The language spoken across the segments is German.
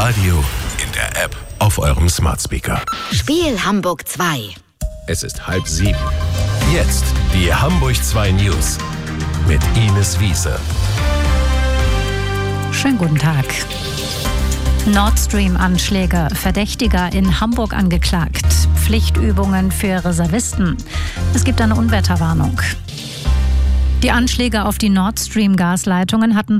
Radio, in der App, auf eurem Smart Speaker. Spiel Hamburg 2. Es ist 6:30. Jetzt die Hamburg 2 News mit Ines Wiese. Schönen guten Tag. Nord Stream-Anschläge. Verdächtiger in Hamburg angeklagt. Pflichtübungen für Reservisten. Es gibt eine Unwetterwarnung. Die Anschläge auf die Nord Stream-Gasleitungen hatten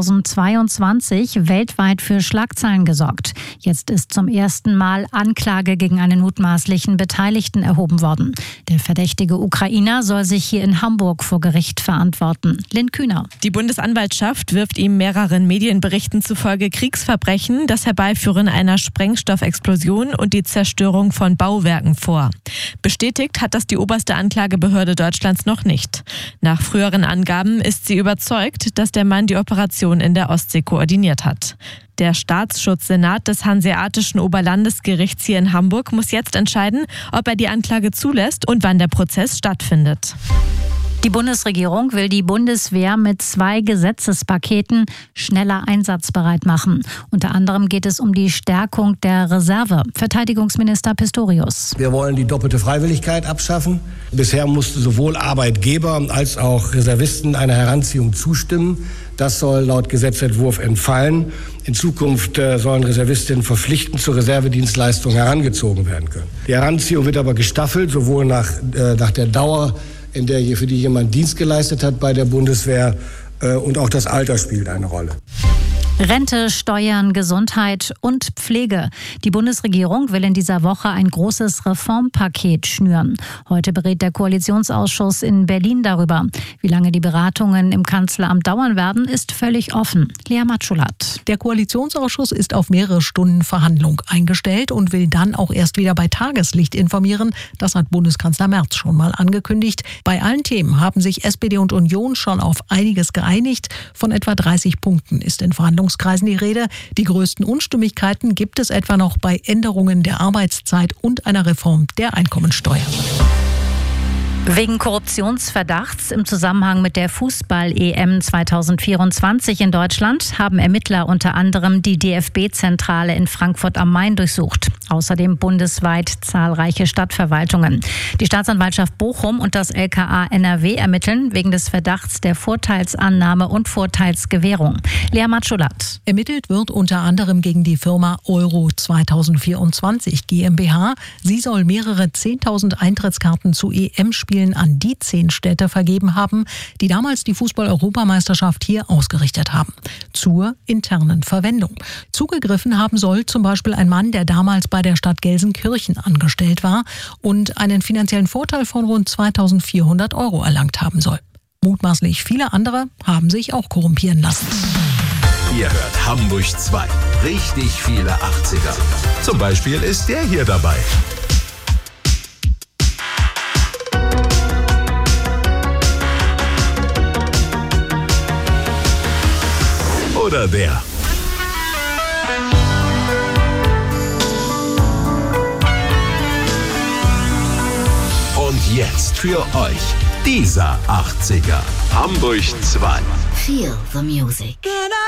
2022 weltweit für Schlagzeilen gesorgt. Jetzt ist zum ersten Mal Anklage gegen einen mutmaßlichen Beteiligten erhoben worden. Der verdächtige Ukrainer soll sich hier in Hamburg vor Gericht verantworten. Lynn Kühner. Die Bundesanwaltschaft wirft ihm mehreren Medienberichten zufolge Kriegsverbrechen, das Herbeiführen einer Sprengstoffexplosion und die Zerstörung von Bauwerken vor. Bestätigt hat das die oberste Anklagebehörde Deutschlands noch nicht. Nach früheren Angaben ist sie überzeugt, dass der Mann die Operation in der Ostsee koordiniert hat. Der Staatsschutzsenat des Hanseatischen Oberlandesgerichts hier in Hamburg muss jetzt entscheiden, ob er die Anklage zulässt und wann der Prozess stattfindet. Die Bundesregierung will die Bundeswehr mit 2 Gesetzespaketen schneller einsatzbereit machen. Unter anderem geht es um die Stärkung der Reserve. Verteidigungsminister Pistorius. Wir wollen die doppelte Freiwilligkeit abschaffen. Bisher mussten sowohl Arbeitgeber als auch Reservisten einer Heranziehung zustimmen. Das soll laut Gesetzentwurf entfallen. In Zukunft sollen Reservistinnen verpflichtend zur Reservedienstleistung herangezogen werden können. Die Heranziehung wird aber gestaffelt, sowohl nach der Dauer, für die jemand Dienst geleistet hat bei der Bundeswehr, und auch das Alter spielt eine Rolle. Rente, Steuern, Gesundheit und Pflege. Die Bundesregierung will in dieser Woche ein großes Reformpaket schnüren. Heute berät der Koalitionsausschuss in Berlin darüber. Wie lange die Beratungen im Kanzleramt dauern werden, ist völlig offen. Lea Matschulat. Der Koalitionsausschuss ist auf mehrere Stunden Verhandlung eingestellt und will dann auch erst wieder bei Tageslicht informieren. Das hat Bundeskanzler Merz schon mal angekündigt. Bei allen Themen haben sich SPD und Union schon auf einiges geeinigt. Von etwa 30 Punkten ist in Verhandlungskreisen die Rede. Die größten Unstimmigkeiten gibt es etwa noch bei Änderungen der Arbeitszeit und einer Reform der Einkommensteuer. Wegen Korruptionsverdachts im Zusammenhang mit der Fußball-EM 2024 in Deutschland haben Ermittler unter anderem die DFB-Zentrale in Frankfurt am Main durchsucht. Außerdem bundesweit zahlreiche Stadtverwaltungen. Die Staatsanwaltschaft Bochum und das LKA NRW ermitteln wegen des Verdachts der Vorteilsannahme und Vorteilsgewährung. Lea Matschulat. Ermittelt wird unter anderem gegen die Firma Euro 2024 GmbH. Sie soll mehrere 10.000 Eintrittskarten zu EM-Spielen an die 10 Städte vergeben haben, die damals die Fußball-Europameisterschaft hier ausgerichtet haben. Zur internen Verwendung. Zugegriffen haben soll zum Beispiel ein Mann, der damals bei der Stadt Gelsenkirchen angestellt war und einen finanziellen Vorteil von rund 2.400 € erlangt haben soll. Mutmaßlich viele andere haben sich auch korrumpieren lassen. Ihr hört Hamburg 2. Richtig viele 80er. Zum Beispiel ist der hier dabei. Oder der. Und jetzt für euch dieser 80er. Hamburg 2. Feel the music.